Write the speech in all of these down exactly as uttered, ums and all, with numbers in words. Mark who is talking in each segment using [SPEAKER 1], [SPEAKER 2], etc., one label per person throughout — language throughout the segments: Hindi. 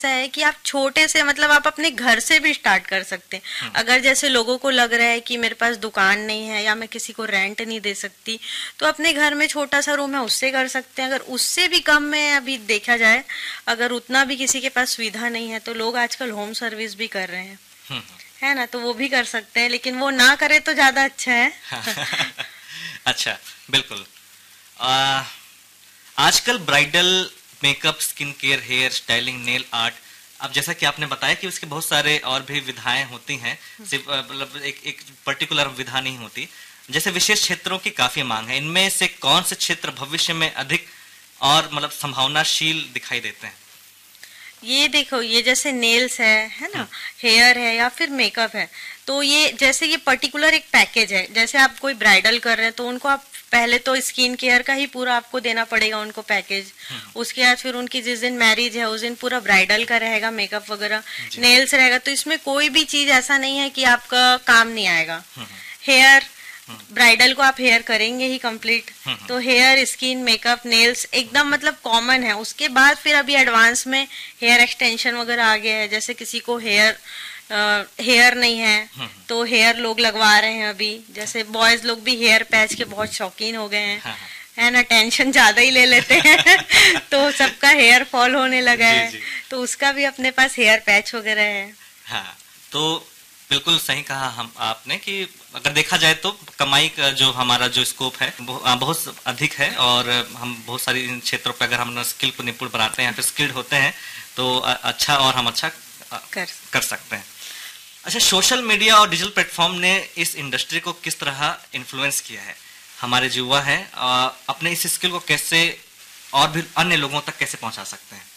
[SPEAKER 1] ऐसा है कि आप छोटे से मतलब आप अपने घर से भी स्टार्ट कर सकते हैं। अगर जैसे लोगों को लग रहा है कि मेरे पास दुकान नहीं है या मैं किसी को रेंट नहीं दे सकती, तो अपने घर में छोटा सा रूम है उससे कर सकते हैं। अगर उससे भी कम में अभी देखा जाए, अगर उतना भी किसी के पास सुविधा नहीं है, तो लोग आजकल होम सर्विस भी कर रहे हैं, है ना, तो वो भी कर सकते हैं, लेकिन वो ना करे तो ज्यादा अच्छा है।
[SPEAKER 2] अच्छा, बिल्कुल। आ, आजकल bridal makeup, skin care, hair styling, nail art, अब जैसा कि आपने बताया कि उसके बहुत सारे और भी विधाएं होती हैं, सिर्फ मतलब एक एक पर्टिकुलर विधा नहीं होती। जैसे विशेष क्षेत्रों की काफी मांग है, इनमें से कौन से क्षेत्र भविष्य में अधिक और मतलब संभावनाशील दिखाई देते हैं?
[SPEAKER 1] ये देखो, ये जैसे नेल्स है है ना, हेयर है या फिर मेकअप है, तो ये जैसे ये पर्टिकुलर एक पैकेज है। जैसे आप कोई ब्राइडल कर रहे हैं तो उनको आप पहले तो स्किन केयर का ही पूरा आपको देना पड़ेगा उनको पैकेज। उसके बाद फिर उनकी जिस दिन मैरिज है उस दिन पूरा ब्राइडल का रहेगा, मेकअप वगैरह, नेल्स रहेगा। तो इसमें कोई भी चीज ऐसा नहीं है कि आपका काम नहीं आएगा। हेयर, ब्राइडल को आप हेयर करेंगे ही कंप्लीट, तो हेयर, स्किन, मेकअप, नेल्स एकदम मतलब कॉमन है। उसके बाद फिर अभी एडवांस में हेयर एक्सटेंशन वगैरह आ गया है। जैसे किसी को हेयर हेयर नहीं है तो हेयर लोग लगवा रहे हैं अभी। जैसे बॉयज लोग भी हेयर पैच के बहुत शौकीन हो गए हैं, है ना, टेंशन ज्यादा ही ले लेते हैं तो सबका हेयर फॉल होने लगा है, जी, जी. तो उसका भी अपने पास हेयर पैच वगैरह है।
[SPEAKER 2] हाँ, तो बिल्कुल सही कहा हम आपने कि अगर देखा जाए तो कमाई का जो हमारा जो स्कोप है बहुत अधिक है, और हम बहुत सारी इन क्षेत्रों पर अगर हम स्किल को निपुण बनाते हैं या फिर स्किल्ड होते हैं तो अच्छा और हम अच्छा कर, कर सकते हैं। अच्छा, सोशल मीडिया और डिजिटल प्लेटफॉर्म ने इस इंडस्ट्री को किस तरह इन्फ्लुएंस किया है? हमारे युवा है अपने इस स्किल को कैसे और भी अन्य लोगों तक कैसे पहुंचा सकते हैं?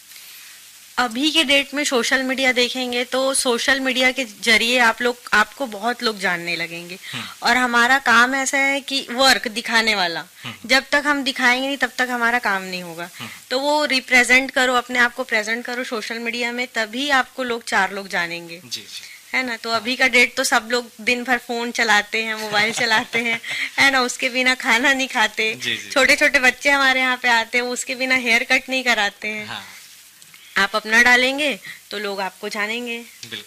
[SPEAKER 1] अभी के डेट में सोशल मीडिया देखेंगे तो सोशल मीडिया के जरिए आप लोग आपको बहुत लोग जानने लगेंगे, और हमारा काम ऐसा है कि वर्क दिखाने वाला, जब तक हम दिखाएंगे नहीं तब तक हमारा काम नहीं होगा। तो वो रिप्रेजेंट करो, अपने आप को प्रेजेंट करो सोशल मीडिया में, तभी आपको लोग चार लोग जानेंगे, जी, जी. है ना। तो अभी का डेट तो सब लोग दिन भर फोन चलाते हैं, मोबाइल चलाते हैं, है ना, उसके बिना खाना नहीं खाते। छोटे छोटे बच्चे हमारे यहाँ पे आते हैं, उसके बिना हेयर कट नहीं कराते हैं। हाँ। आप अपना डालेंगे तो लोग आपको जानेंगे,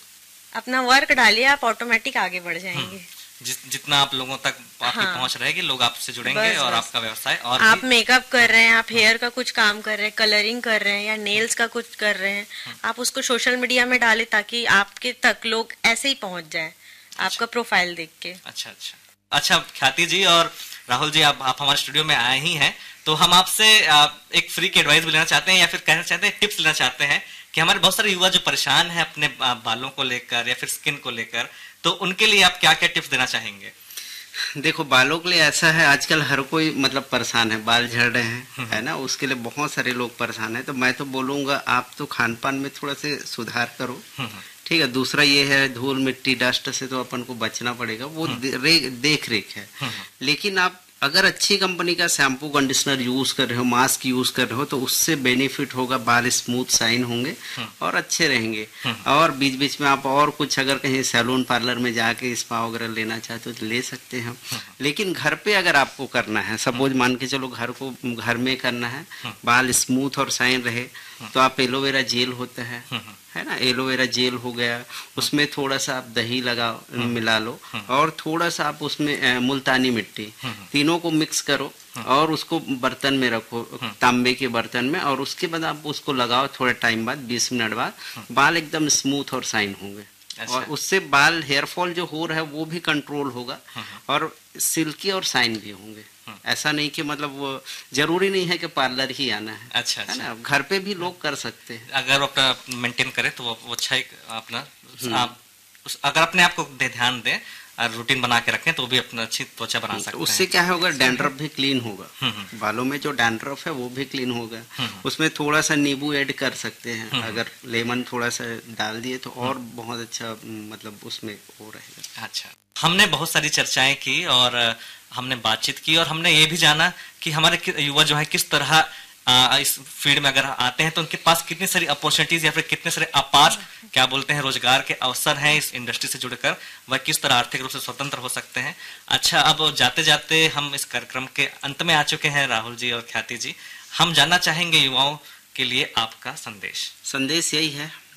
[SPEAKER 1] अपना वर्क डालिए, आप ऑटोमेटिक आगे बढ़ जाएंगे।
[SPEAKER 2] जिस जितना आप लोगों तक आपकी हाँ, पहुंच रहेगी, लोग आपसे जुड़ेंगे बस, और बस, आपका व्यवसाय और
[SPEAKER 1] आप मेकअप कर रहे हैं, आप हेयर का कुछ काम कर रहे हैं, कलरिंग कर रहे हैं या नेल्स का कुछ कर रहे हैं, आप उसको सोशल मीडिया में डालें ताकि आपके तक लोग ऐसे ही पहुंच जाए, अच्छा, आपका प्रोफाइल देख के।
[SPEAKER 2] अच्छा अच्छा अच्छा ख्याति जी और राहुल जी, आप, आप हमारे स्टूडियो में आए ही हैं, तो हम आपसे एक फ्री की एडवाइस भी लेना चाहते हैं या फिर कहना चाहते हैं, टिप्स लेना चाहते हैं कि हमारे बहुत सारे युवा जो परेशान हैं अपने बालों को लेकर या फिर स्किन को लेकर, तो उनके लिए आप क्या क्या टिप्स देना चाहेंगे?
[SPEAKER 3] देखो, बालों के लिए ऐसा है, आजकल हर कोई मतलब परेशान है, बाल झड़ रहे हैं, है ना, उसके लिए बहुत सारे लोग परेशान हैं। तो मैं तो बोलूँगा आप तो खान पान में थोड़ा से सुधार करो, ठीक है। दूसरा ये है, धूल मिट्टी डस्ट से तो अपन को बचना पड़ेगा, वो दे, देख रेख है। लेकिन आप अगर अच्छी कंपनी का शैम्पू कंडीशनर यूज कर रहे हो, मास्क यूज कर रहे हो, तो उससे बेनिफिट होगा, बाल स्मूथ शाइन होंगे और अच्छे रहेंगे। और बीच बीच में आप और कुछ अगर कहीं सैलून पार्लर में जाके स्पा वगैरह लेना चाहते हो तो ले सकते हैं। लेकिन घर पे अगर आपको करना है, सपोज मान के चलो घर को घर में करना है, बाल स्मूथ और शाइन रहे, तो आप एलोवेरा जेल होता है है ना, एलोवेरा जेल हो गया, उसमें थोड़ा सा आप दही लगाओ, मिला लो, और थोड़ा सा आप उसमें मुल्तानी मिट्टी, तीनों को मिक्स करो और उसको बर्तन में रखो, तांबे के बर्तन में, और उसके बाद आप उसको लगाओ थोड़े टाइम बाद, बीस मिनट बाद, बाल एकदम स्मूथ और शाइन होंगे। अच्छा। और उससे बाल हेयर फॉल जो हो रहा है वो भी कंट्रोल होगा और सिल्की और शाइन भी होंगे। ऐसा नहीं कि मतलब वो जरूरी नहीं है कि पार्लर ही आना है।
[SPEAKER 2] अच्छा,
[SPEAKER 3] है ना, घर पे भी लोग कर सकते हैं
[SPEAKER 2] अगर अपना मेंटेन करें तो वो अच्छा एक अपना आप उस, अगर अपने आप को ध्यान दें और रूटीन बना के रखें तो भी अपना अच्छी त्वचा बना सकते हैं।
[SPEAKER 3] उससे क्या होगा, डैंड्रफ भी क्लीन होगा, बालों में जो डैंड्रफ है वो भी क्लीन होगा। उसमें थोड़ा सा नींबू ऐड कर सकते हैं, अगर लेमन थोड़ा सा डाल दिए तो और बहुत अच्छा मतलब उसमें हो रहेगा।
[SPEAKER 2] अच्छा, हमने बहुत सारी चर्चाएं की और हमने बातचीत की और हमने ये भी जाना कि हमारे युवा जो है किस तरह आ, इस फील्ड में अगर आते हैं तो उनके पास कितनी सारी अपॉर्चुनिटीज या फिर कितने सारे अपार क्या बोलते हैं रोजगार के अवसर हैं इस इंडस्ट्री से जुड़कर, वह किस तरह आर्थिक रूप से स्वतंत्र हो सकते हैं। अच्छा, अब जाते जाते हम इस कार्यक्रम के अंत में आ चुके हैं राहुल जी और ख्याति जी, हम जानना चाहेंगे युवाओं के लिए आपका संदेश।
[SPEAKER 3] संदेश यही है